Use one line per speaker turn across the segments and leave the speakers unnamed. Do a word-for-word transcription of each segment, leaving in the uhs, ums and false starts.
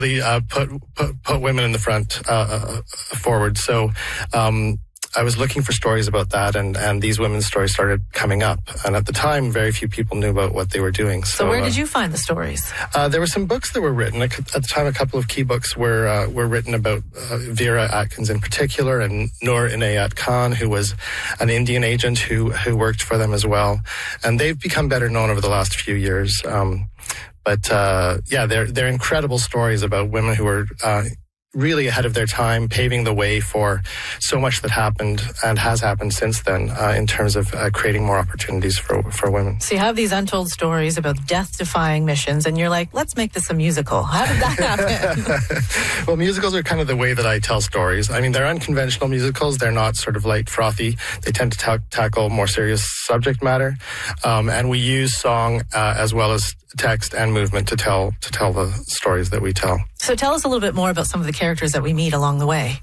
uh, put, put put women in the front uh, forward. So um, I was looking for stories about that, and, and these women's stories started coming up. And at the time, very few people knew about what they were doing. So,
so where
uh,
did you find the stories? Uh,
there were some books that were written. At the time, a couple of key books were uh, were written about uh, Vera Atkins in particular, and Noor Inayat Khan, who was an Indian agent who, who worked for them as well. And they've become better known over the last few years. Um, but uh, yeah, they're, they're incredible stories about women who were uh, really ahead of their time, paving the way for so much that happened and has happened since then uh, in terms of uh, creating more opportunities for, for women.
So you have these untold stories about death-defying missions, and you're like, let's make this a musical. How did that happen?
Well, musicals are kind of the way that I tell stories. I mean, they're unconventional musicals. They're not sort of light, frothy. They tend to ta- tackle more serious subject matter. Um, and we use song uh, as well as text and movement to tell to tell the stories that we tell.
So tell us a little bit more about some of the characters that we meet along the way.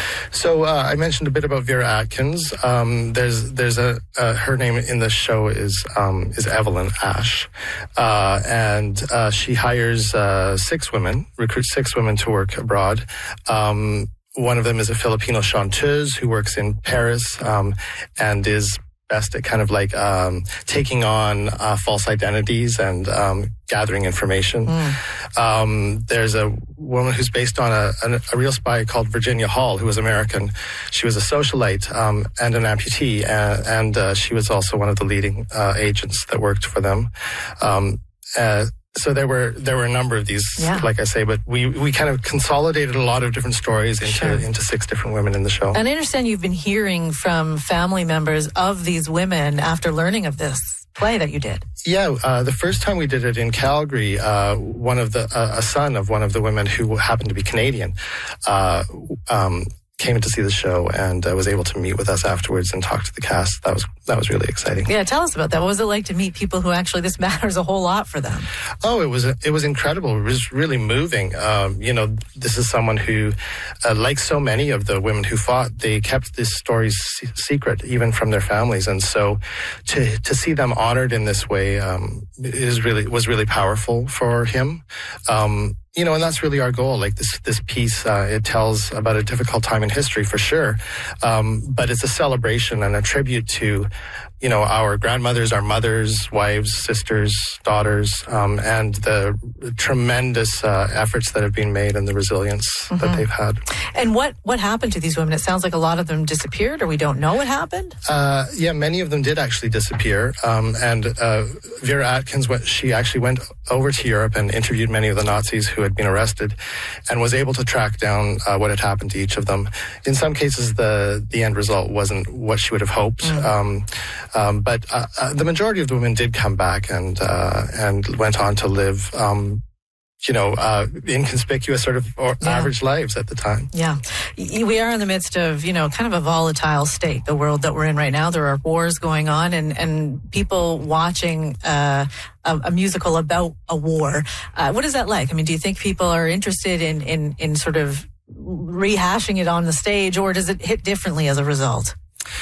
So uh, I mentioned a bit about Vera Atkins. Um, there's there's a uh, her name in the show is um, is Evelyn Ash, uh, and uh, she hires uh, six women, recruits six women to work abroad. Um, one of them is a Filipino chanteuse who works in Paris um, and is best at kind of like um, taking on uh, false identities and um, gathering information. Mm. Um, there's a woman who's based on a, a, a real spy called Virginia Hall, who was American. She was a socialite um, and an amputee, and, and uh, she was also one of the leading uh, agents that worked for them. Um, uh, So there were there were a number of these, yeah. like I say, but we, we kind of consolidated a lot of different stories into sure. into six different women in the show.
And I understand you've been hearing from family members of these women after learning of this play that you did.
Yeah, uh, the first time we did it in Calgary, uh, one of the uh, a son of one of the women who happened to be Canadian. Uh, um, came to see the show and uh, was able to meet with us afterwards and talk to the cast. That was that was really exciting.
Yeah, tell us about that. What was it like to meet people who actually this matters a whole lot for them?
Oh, it was it was incredible. It was really moving. Um, you know, this is someone who, uh, like so many of the women who fought, they kept these stories secret even from their families, and so to to see them honored in this way um, is really was really powerful for him. Um, You know, and that's really our goal. Like this, this piece, uh, it tells about a difficult time in history for sure. Um, but it's a celebration and a tribute to, you know, our grandmothers, our mothers, wives, sisters, daughters, um, and the tremendous uh, efforts that have been made and the resilience mm-hmm. that they've had.
And what, what happened to these women? It sounds like a lot of them disappeared, or we don't know what happened?
Uh, yeah, many of them did actually disappear. Um, and uh, Vera Atkins, went, she actually went over to Europe and interviewed many of the Nazis who had been arrested and was able to track down uh, what had happened to each of them. In some cases, the the end result wasn't what she would have hoped. Mm. Um, um, but uh, uh, the majority of the women did come back and uh, and went on to live um, you know, uh, inconspicuous sort of or yeah. average lives at the time.
Yeah. We are in the midst of, you know, kind of a volatile state, the world that we're in right now. There are wars going on and, and people watching uh, a, a musical about a war. Uh, what is that like? I mean, do you think people are interested in, in, in sort of rehashing it on the stage, or does it hit differently as a result?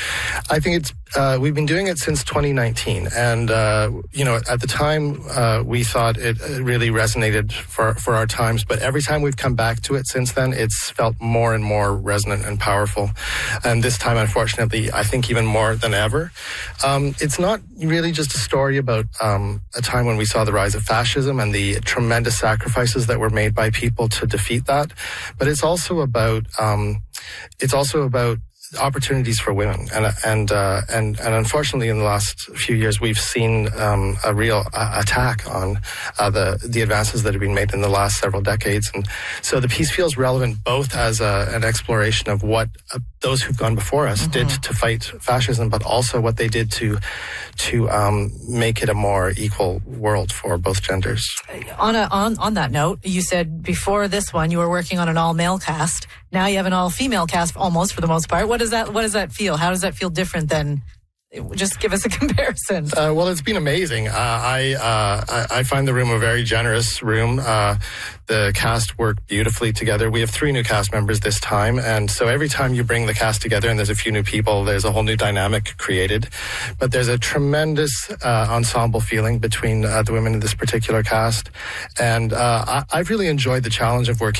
I think it's, uh, we've been doing it since twenty nineteen. And, uh, you know, at the time, uh, we thought it really resonated for, for our times. But every time we've come back to it since then, it's felt more and more resonant and powerful. And this time, unfortunately, I think even more than ever. Um, it's not really just a story about um, a time when we saw the rise of fascism and the tremendous sacrifices that were made by people to defeat that. But it's also about, um, it's also about opportunities for women, and and uh, and and unfortunately, in the last few years, we've seen um, a real uh, attack on uh, the the advances that have been made in the last several decades, and so the piece feels relevant both as a, an exploration of what uh, those who've gone before us mm-hmm. did to fight fascism, but also what they did to to um, make it a more equal world for both genders.
On a on on that note, you said before this one you were working on an all male cast. Now you have an all female cast, almost for the most part. What does that What does that feel? How does that feel different than Just give us a comparison.
Uh, well, it's been amazing. Uh, I, uh, I I find the room a very generous room. Uh, the cast work beautifully together. We have three new cast members this time, and so every time you bring the cast together and there's a few new people, there's a whole new dynamic created. But there's a tremendous uh, ensemble feeling between uh, the women in this particular cast, and uh, I, I've really enjoyed the challenge of working